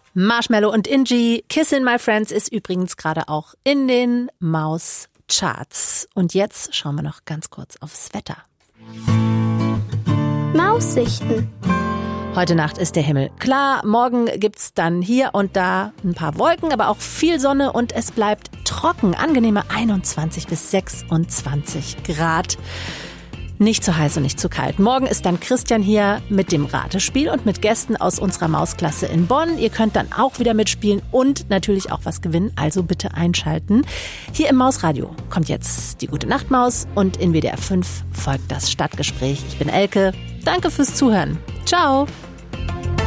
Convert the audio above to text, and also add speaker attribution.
Speaker 1: Marshmello und Ingi, Kissin' My Friends ist übrigens gerade auch in den Maus-Charts. Und jetzt schauen wir noch ganz kurz aufs Wetter.
Speaker 2: Maussichten.
Speaker 1: Heute Nacht ist der Himmel klar, morgen gibt's dann hier und da ein paar Wolken, aber auch viel Sonne und es bleibt trocken, angenehme 21 bis 26 Grad. Nicht zu heiß und nicht zu kalt. Morgen ist dann Christian hier mit dem Ratespiel und mit Gästen aus unserer Mausklasse in Bonn. Ihr könnt dann auch wieder mitspielen und natürlich auch was gewinnen, also bitte einschalten. Hier im Mausradio kommt jetzt die Gute Nacht Maus und in WDR 5 folgt das Stadtgespräch. Ich bin Elke. Danke fürs Zuhören. Ciao.